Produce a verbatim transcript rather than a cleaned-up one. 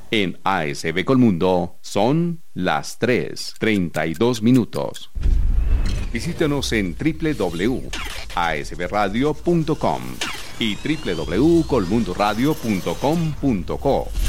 En A S B Colmundo son las tres y treinta y dos minutos. Visítenos en doble u doble u doble u punto a s b radio punto com y doble u doble u doble u punto colmundoradio punto com punto co.